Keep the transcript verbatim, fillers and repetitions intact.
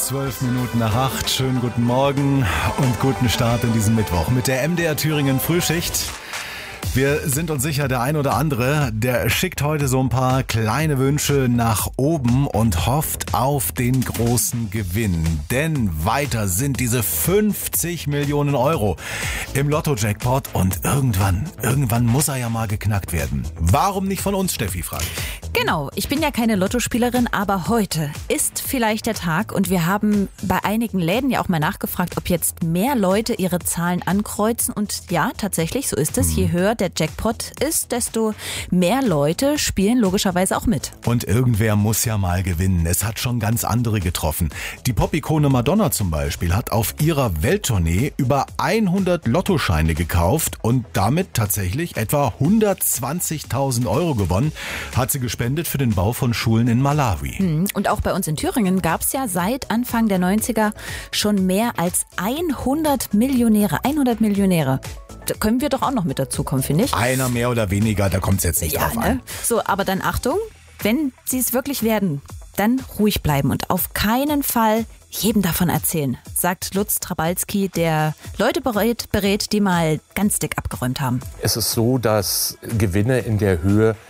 Zwölf Minuten nach acht. Schönen guten Morgen und guten Start in diesem Mittwoch mit der M D R Thüringen Frühschicht. Wir sind uns sicher, der ein oder andere, der schickt heute so ein paar kleine Wünsche nach oben und hofft auf den großen Gewinn. Denn weiter sind diese fünfzig Millionen Euro im Lotto-Jackpot und irgendwann, irgendwann muss er ja mal geknackt werden. Warum nicht von uns, Steffi, frage ich. Genau, ich bin ja keine Lottospielerin, aber heute ist vielleicht der Tag und wir haben bei einigen Läden ja auch mal nachgefragt, ob jetzt mehr Leute ihre Zahlen ankreuzen und ja, tatsächlich, so ist es. Je höher der Jackpot ist, desto mehr Leute spielen logischerweise auch mit. Und irgendwer muss ja mal gewinnen. Es hat schon ganz andere getroffen. Die Pop-Ikone Madonna zum Beispiel hat auf ihrer Welttournee über hundert Lottoscheine gekauft und damit tatsächlich etwa hundertzwanzigtausend Euro gewonnen, hat sie gespendet für den Bau von Schulen in Malawi. Und auch bei uns in Thüringen gab es ja seit Anfang der neunziger schon mehr als hundert Millionäre. hundert Millionäre. Da können wir doch auch noch mit dazukommen, finde ich. Einer mehr oder weniger, da kommt es jetzt nicht ja, drauf ne? an. So, aber dann Achtung, wenn sie es wirklich werden, dann ruhig bleiben und auf keinen Fall jedem davon erzählen, sagt Lutz Trabalski, der Leute berät, berät, die mal ganz dick abgeräumt haben. Es ist so, dass Gewinne in der Höhe